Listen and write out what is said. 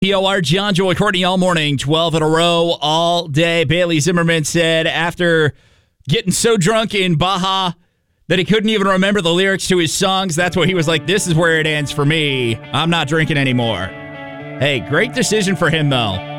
POR, John, Joy, Courtney, all morning, 12 in a row, all day. Bailey Zimmerman said after getting so drunk in Baja that he couldn't even remember the lyrics to his songs, that's what he was like, this is where it ends for me. I'm not drinking anymore. Hey, great decision for him, though.